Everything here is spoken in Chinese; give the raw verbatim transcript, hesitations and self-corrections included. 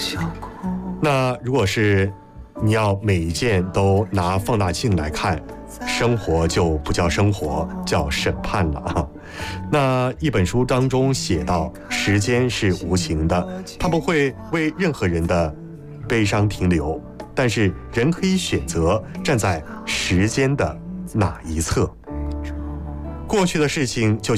那如果是你要每一件都拿放大镜来看，生活就不叫生活，叫审判了啊。那一本书当中写到，时间是无情的，它不会为任何人的悲伤停留，但是人可以选择站在时间的哪一侧。过去的事情就